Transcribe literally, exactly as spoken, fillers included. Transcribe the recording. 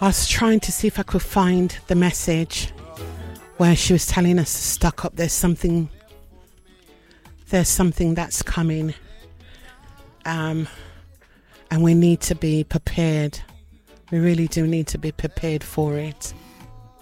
I was trying to see if I could find the message where she was telling us to stock up. There's something, there's something that's coming, um, and we need to be prepared. We really do need to be prepared for it.